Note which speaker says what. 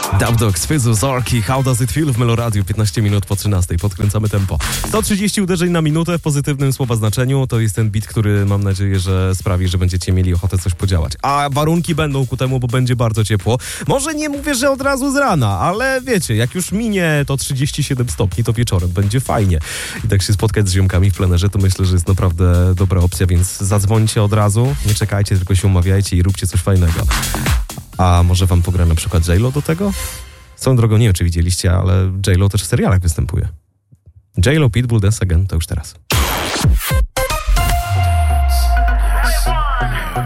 Speaker 1: Dub Dogs, Fyzu, Zorki, How Does It Feel w Meloradiu, 15 minut po 13. Podkręcamy tempo. 130 uderzeń na minutę w pozytywnym słowa znaczeniu. To jest ten beat, który mam nadzieję, że sprawi, że będziecie mieli ochotę coś podziałać. A warunki będą ku temu, bo będzie bardzo ciepło. Może nie mówię, że od razu z rana, ale wiecie, jak już minie to 37 stopni, to wieczorem będzie fajnie. I tak się spotkać z ziomkami w plenerze, to myślę, że jest naprawdę dobra opcja, więc zadzwońcie od razu, nie czekajcie, tylko się umawiajcie i róbcie coś fajnego. A może wam pogra na przykład J-Lo do tego? Swoją drogą, nie wiem, czy widzieliście, ale J-Lo też w serialach występuje. J-Lo, Pitbull, Dance Again, to już teraz.